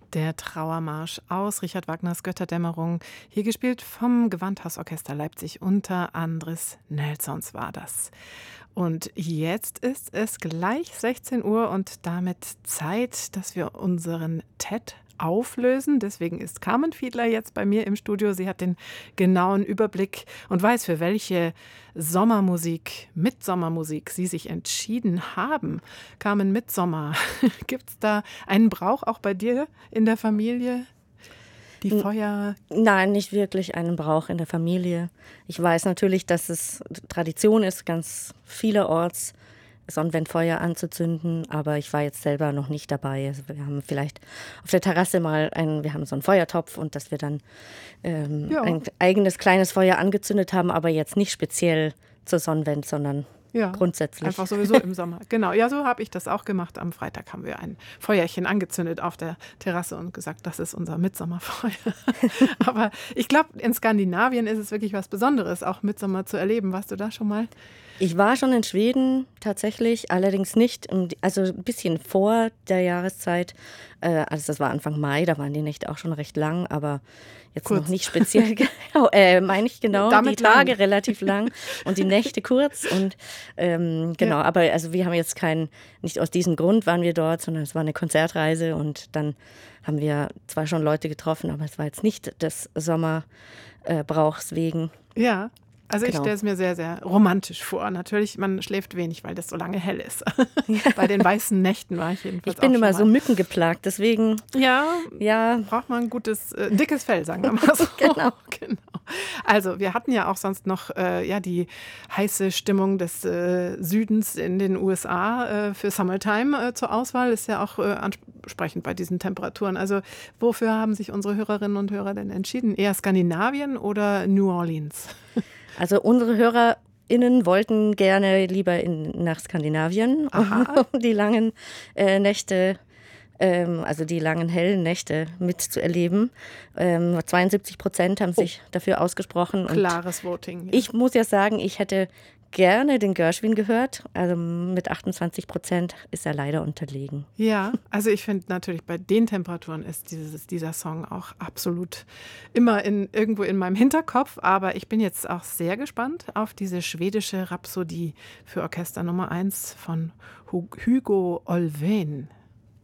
Der Trauermarsch aus Richard Wagners Götterdämmerung, hier gespielt vom Gewandhausorchester Leipzig unter Andris Nelsons war das. Und jetzt ist es gleich 16 Uhr und damit Zeit, dass wir unseren TED auflösen. Deswegen ist Carmen Fiedler jetzt bei mir im Studio. Sie hat den genauen Überblick und weiß, für welche Mitsommermusik Sie sich entschieden haben. Carmen, Mittsommer, gibt es da einen Brauch auch bei dir in der Familie? Die Feuer? Nein, nicht wirklich einen Brauch in der Familie. Ich weiß natürlich, dass es Tradition ist, ganz vielerorts Sonnenwendfeuer anzuzünden, aber ich war jetzt selber noch nicht dabei. Also wir haben vielleicht auf der Terrasse wir haben so einen Feuertopf und dass wir dann ein eigenes kleines Feuer angezündet haben, aber jetzt nicht speziell zur Sonnenwende, sondern grundsätzlich. Einfach sowieso im Sommer. Genau, ja, so habe ich das auch gemacht. Am Freitag haben wir ein Feuerchen angezündet auf der Terrasse und gesagt, das ist unser Mittsommerfeuer. Aber ich glaube, in Skandinavien ist es wirklich was Besonderes, auch Mittsommer zu erleben. Warst du da schon mal? Ich war schon in Schweden tatsächlich, allerdings nicht, also ein bisschen vor der Jahreszeit. Also das war Anfang Mai, da waren die Nächte auch schon recht lang, aber jetzt kurz. Noch nicht speziell, meine ich genau, damit die Tage lang. Relativ lang und die Nächte kurz. Und genau, aber also wir haben jetzt nicht aus diesem Grund waren wir dort, sondern es war eine Konzertreise und dann haben wir zwar schon Leute getroffen, aber es war jetzt nicht des Sommerbrauchs wegen. Ja. Also ich stelle es mir sehr, sehr romantisch vor. Natürlich, man schläft wenig, weil das so lange hell ist. Bei den weißen Nächten war ich jedenfalls auch Ich bin immer so mückengeplagt, deswegen... Ja, braucht man ein dickes Fell, sagen wir mal so. Genau. Also wir hatten ja auch sonst noch die heiße Stimmung des Südens in den USA für Summertime zur Auswahl. Ist ja auch ansprechend bei diesen Temperaturen. Also wofür haben sich unsere Hörerinnen und Hörer denn entschieden? Eher Skandinavien oder New Orleans? Also unsere HörerInnen wollten gerne lieber nach Skandinavien, um die langen Nächte, also die langen hellen Nächte mitzuerleben. 72% haben sich dafür ausgesprochen. Klares Voting. Ja. Ich muss ja sagen, ich hätte gerne den Gershwin gehört. Also mit 28% ist er leider unterlegen. Ja, also ich finde natürlich, bei den Temperaturen ist dieser Song auch absolut immer irgendwo in meinem Hinterkopf. Aber ich bin jetzt auch sehr gespannt auf diese schwedische Rhapsodie für Orchester Nummer 1 von Hugo Olvén.